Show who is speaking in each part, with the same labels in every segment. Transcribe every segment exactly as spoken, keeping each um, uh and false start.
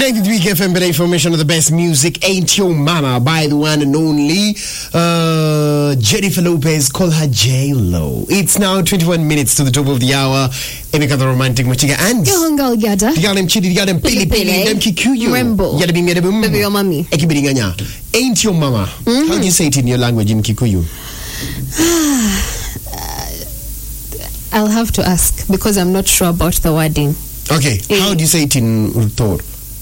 Speaker 1: ninety-three K F M, better information of the best music. Ain't Your Mama by the one and only uh, Jennifer Lopez. Call her J-Lo. It's now twenty-one minutes to the top of the hour. Emeka the romantic Machiga and
Speaker 2: Yohongal Gada.
Speaker 1: You got them chitty, you got them pili pili, them kikuyu.
Speaker 2: Rembo.
Speaker 1: You got them baby
Speaker 2: Baby your mommy.
Speaker 1: Ekibiriganya. Ain't Your Mama.
Speaker 2: Mm-hmm.
Speaker 1: How do you say it in your language in Kikuyu?
Speaker 2: I'll have to ask because I'm not sure about the wording.
Speaker 1: Okay.
Speaker 2: Eh.
Speaker 1: How do you say it in Rutor?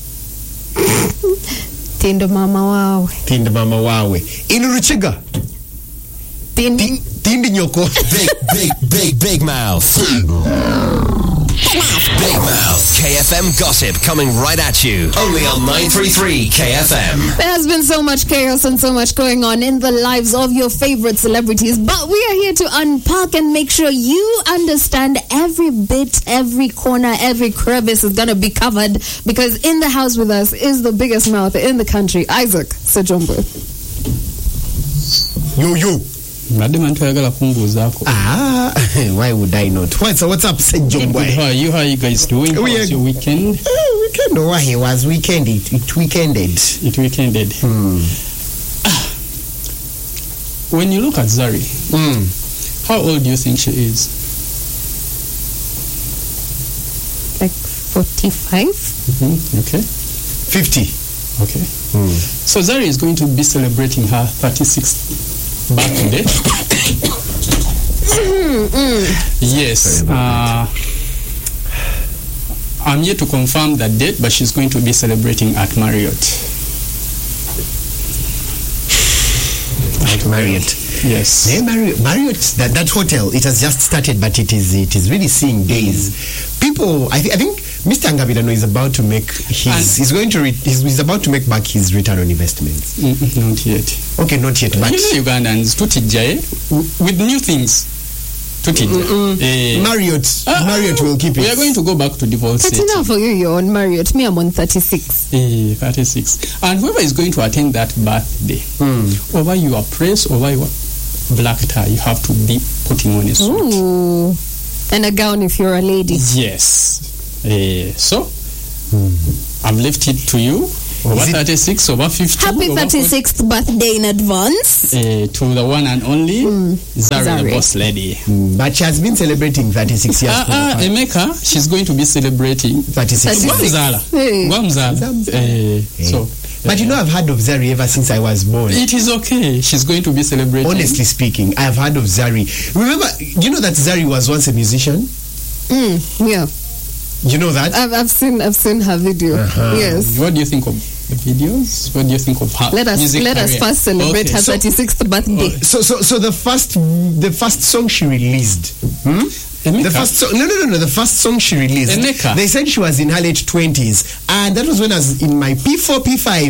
Speaker 2: Tindo mama wawe.
Speaker 1: Tindo mama wawe. In Ruchiga?
Speaker 2: Tindo.
Speaker 1: Tindo nyoko.
Speaker 3: Big, big, big, big mouth. Big Mouth. K F M gossip coming right at you. Only on nine thirty-three K F M.
Speaker 2: There has been so much chaos and so much going on in the lives of your favorite celebrities, but we are here to unpack and make sure you understand every bit, every corner, every crevice is going to be covered, because in the house with us is the biggest mouth in the country, Isaac Sejombo.
Speaker 1: Yo, yo. Ah, why would I not? What's, what's up, Sejombo?
Speaker 4: How are you? How are you guys doing? How was your weekend?
Speaker 1: Uh, weekend, no, why it was weekend. It, it weekended.
Speaker 4: It weekended.
Speaker 1: Hmm.
Speaker 4: Ah. When you look at Zari,
Speaker 1: Mm.
Speaker 4: how old do you think she is?
Speaker 2: Like forty-five?
Speaker 4: Mm-hmm. Okay.
Speaker 1: fifty.
Speaker 4: Okay.
Speaker 1: Mm.
Speaker 4: So Zari is going to be celebrating her thirty-sixth birthday.
Speaker 2: Mm-hmm.
Speaker 4: Yes. Uh, I'm yet to confirm that date, but she's going to be celebrating at Marriott.
Speaker 1: At Marriott.
Speaker 4: Yes.
Speaker 1: Yeah, Marriott, Marriott that, that hotel, it has just started, but it is it is really seeing days. People, I, th- I think Mister Angabidano is about to make his,
Speaker 4: And
Speaker 1: he's going to, re- he's, he's about to make back his return on investments.
Speaker 4: Mm, not yet.
Speaker 1: Okay, not yet, but...
Speaker 4: You know Ugandans, tutijja, with new things. Tutijja. Eh,
Speaker 1: Marriott,
Speaker 4: ah,
Speaker 1: Marriott will keep it.
Speaker 4: We are going to go back to default
Speaker 2: That's
Speaker 4: setting.
Speaker 2: enough for you, you're on Marriott. Me, I'm on thirty-six.
Speaker 4: Eh, thirty-six. And whoever is going to attend that birthday,
Speaker 1: Mm.
Speaker 4: over your press, over your black tie, you have to be putting on a suit.
Speaker 2: Ooh. And a gown if you're a lady.
Speaker 4: Yes. Eh, so, I've left it to you. Over
Speaker 1: Is it-
Speaker 4: thirty-six, over fifty.
Speaker 2: Happy
Speaker 4: over
Speaker 2: thirty-sixth birthday in advance.
Speaker 4: forty, eh, to the one and only Zari,
Speaker 2: Zari.
Speaker 4: the boss lady.
Speaker 1: Mm, but she has been celebrating thirty-six years.
Speaker 4: Ah, ah, Emeka, she's going to be celebrating.
Speaker 1: thirty-six.
Speaker 2: thirty-six.
Speaker 4: Gwamzala.
Speaker 2: Hey.
Speaker 4: Gwamzala. Eh, so,
Speaker 1: But you know, I've heard of Zari ever since I was born.
Speaker 4: it is okay. She's going to be celebrating.
Speaker 1: Honestly speaking, I've heard of Zari. Remember, you know that Zari was once a musician?
Speaker 2: Mm, yeah.
Speaker 1: You know that?
Speaker 2: I've, I've seen I've seen her video.
Speaker 1: Uh-huh.
Speaker 2: Yes.
Speaker 4: What do you think of the videos? What do you think of her
Speaker 2: Let us
Speaker 4: music
Speaker 2: let us
Speaker 4: career?
Speaker 2: first celebrate
Speaker 4: Okay,
Speaker 2: her
Speaker 4: so-
Speaker 2: thirty-sixth birthday.
Speaker 1: So, so, so the first, the first song she released, hmm?
Speaker 4: Emeka.
Speaker 1: the first song, no, no, no, no, the first song she released.
Speaker 4: Emeka.
Speaker 1: They said she was in her late twenties, and that was when I was in my P four, P five.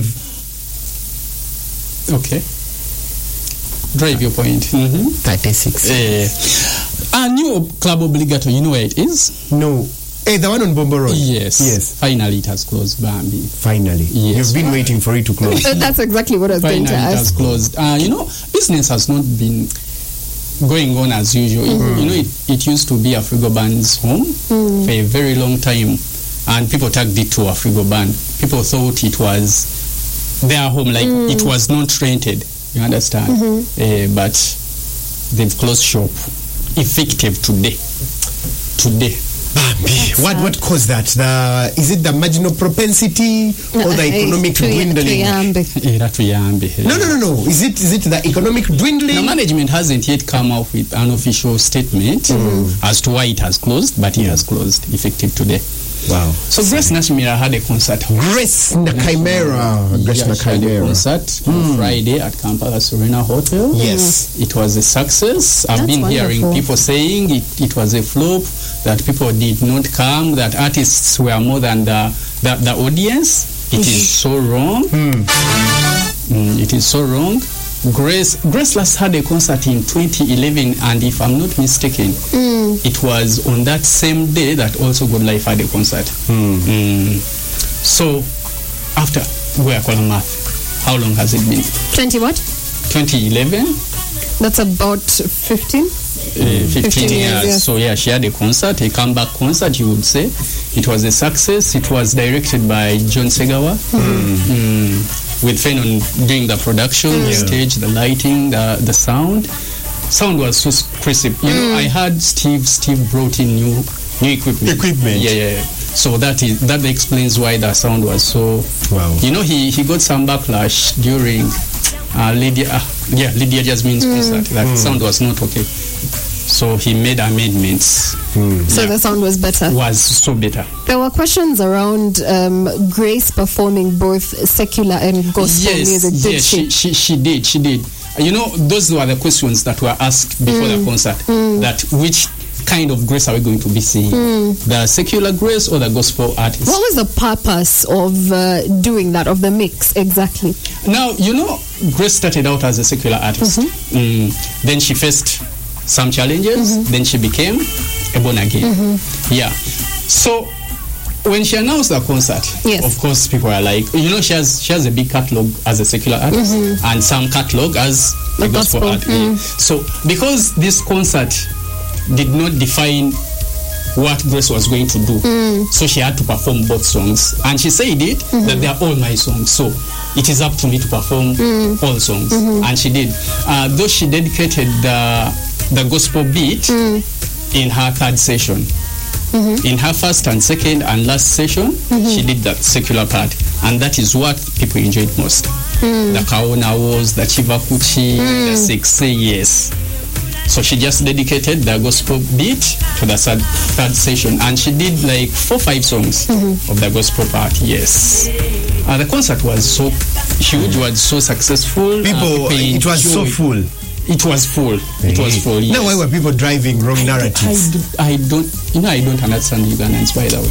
Speaker 4: Okay. Drive your point. Mm-hmm.
Speaker 1: thirty-six.
Speaker 4: Uh, a new club obligato, you know where it is?
Speaker 1: No, hey, the one on Bombo Road.
Speaker 4: Yes.
Speaker 1: Yes.
Speaker 4: Finally, it has closed, Bambi.
Speaker 1: Finally,
Speaker 4: Yes.
Speaker 1: you've been waiting for it to close.
Speaker 2: Uh, That's exactly what I was
Speaker 4: Finally,
Speaker 2: going to
Speaker 4: it has
Speaker 2: ask.
Speaker 4: closed. Uh, you know, business has not been going on as usual. It- you know, it, it used to be a Frigoban's home for a very long time, and people tagged it to a Frigoban. People thought it was their home, like it was not rented. You understand? Uh, but they've closed shop. Effective today. Today.
Speaker 1: Bambi, what what caused that? The is it the marginal propensity or the economic
Speaker 2: Tuya-
Speaker 1: dwindling?
Speaker 2: tuyambe.
Speaker 4: Era tuyambe.
Speaker 1: No, no, no, no. Is it is it the economic dwindling?
Speaker 4: The management hasn't yet come out with an official statement as to why it has closed, but it has closed effective today.
Speaker 1: Wow.
Speaker 4: So Grace Nashimira had a concert.
Speaker 1: Grace Nakamera. Grace
Speaker 4: Yeah, she had a
Speaker 1: Nakamera.
Speaker 4: concert on Friday at Kampala Serena Hotel.
Speaker 1: Yes.
Speaker 4: It was a success. I've
Speaker 2: That's
Speaker 4: been hearing
Speaker 2: wonderful.
Speaker 4: people saying it, it was a flop, that people did not come, that artists were more than the, the, the audience. It is so wrong. Mm, it is so wrong. Grace Grace last had a concert in twenty eleven, and if I'm not mistaken, it was on that same day that also Good Life had a concert. Mm. So, after we are calling math, how long has it been?
Speaker 2: Twenty what?
Speaker 4: twenty eleven?
Speaker 2: That's about fifteen.
Speaker 4: uh, fifteen,
Speaker 2: fifteen years,
Speaker 4: years.
Speaker 2: yeah.
Speaker 4: So yeah, she had a concert, a comeback concert, you would say. It was a success. It was directed by John Segawa, mm. with Fenon doing the production, the stage, the lighting, the the sound. Sound was so crisp. You know, I heard Steve. Steve brought in new new equipment.
Speaker 1: Equipment.
Speaker 4: Yeah, yeah. So that is that explains why the sound was so.
Speaker 1: Wow.
Speaker 4: You know, he he got some backlash during uh, Lydia. Uh, yeah, Lydia Jasmine's concert. That sound was not okay. So he made amendments.
Speaker 2: So
Speaker 4: Yeah.
Speaker 2: the sound was better.
Speaker 4: Was so better.
Speaker 2: There were questions around um, Grace performing both secular and gospel
Speaker 4: Yes,
Speaker 2: music. Did
Speaker 4: yes,
Speaker 2: she?
Speaker 4: she, she she did, she did. You know, those were the questions that were asked before the concert. That which kind of grace are we going to be seeing? The secular grace or the gospel artist?
Speaker 2: What was the purpose of uh, doing that, of the mix exactly?
Speaker 4: Now, you know, Grace started out as a secular artist. Mm, then she faced some challenges. Then she became a born again. Yeah. So when she announced the concert,
Speaker 2: Yes.
Speaker 4: of course, people are like, you know, she has she has a big catalog as a secular artist and some catalog as a
Speaker 2: The
Speaker 4: gospel,
Speaker 2: gospel,
Speaker 4: artist. So because this concert did not define what Grace was going to do, so she had to perform both songs, and she said it that they are all my songs, so it is up to me to perform all songs, and she did. Uh, though she dedicated the the gospel beat in her third session. In her first and second and last session, she did that secular part, and that is what people enjoyed most. The Kaona Wars, the Chivakuchi, the Six Say Yes. So she just dedicated the gospel beat to the third, third session, and she did like four, five songs of the gospel part. Yes, uh, the concert was so huge, was so successful.
Speaker 1: People,
Speaker 4: uh,
Speaker 1: it was so
Speaker 4: enjoyed.
Speaker 1: full.
Speaker 4: It was full. It was full. Yes.
Speaker 1: Now, why were people driving wrong narratives?
Speaker 4: I, do, I don't, you know, I don't understand Ugandans, by the way.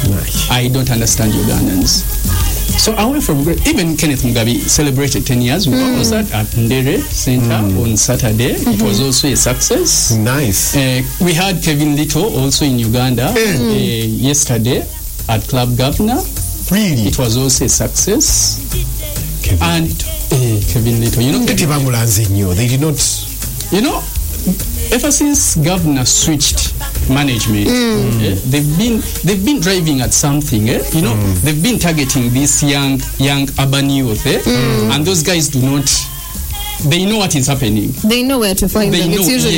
Speaker 4: I don't understand Ugandans. So away from Grace, even Kenneth Mugabe celebrated ten years with a concert at Ndere Center on Saturday. It was also a success.
Speaker 1: Nice.
Speaker 4: Uh, we had Kevin Little also in Uganda uh, yesterday at Club Governor.
Speaker 1: Really?
Speaker 4: It was also a success.
Speaker 1: Kevin
Speaker 4: And uh, Kevin Little, you know,
Speaker 1: Kati
Speaker 4: Kevin,
Speaker 1: bamulanze nnyo. They did not.
Speaker 4: you know, ever since Governor switched management, eh, they've been they've been driving at something. Eh? You know, they've been targeting this young young urban youth, eh? and those guys do not. They know what is happening.
Speaker 2: They know where to find
Speaker 4: They
Speaker 2: them. It's
Speaker 4: know,
Speaker 2: usually